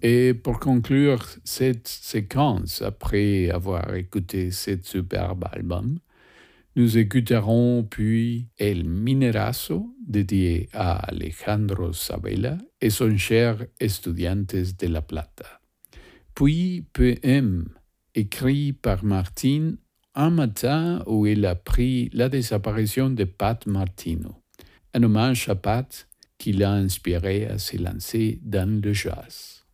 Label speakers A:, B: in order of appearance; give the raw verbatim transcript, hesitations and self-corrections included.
A: Et pour conclure cette séquence, après avoir écouté ce superbe album, nous écouterons puis El Minerazo, dédié à Alejandro Sabella et son cher Estudiantes de La Plata. Puis Poème, écrit par Martine un matin où il apprit la disparition de Pat Martino, un hommage à Pat qui l'a inspiré à se lancer dans le jazz.